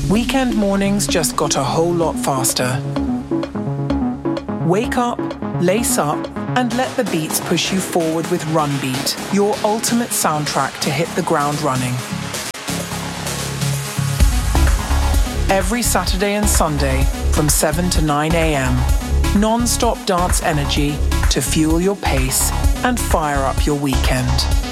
Weekend mornings just got a whole lot faster. Wake up, lace up, and let the beats push you forward with Run Beat, your ultimate soundtrack to hit the ground running. Every Saturday and Sunday from 7 to 9 a.m. Non-stop dance energy to fuel your pace and fire up your weekend.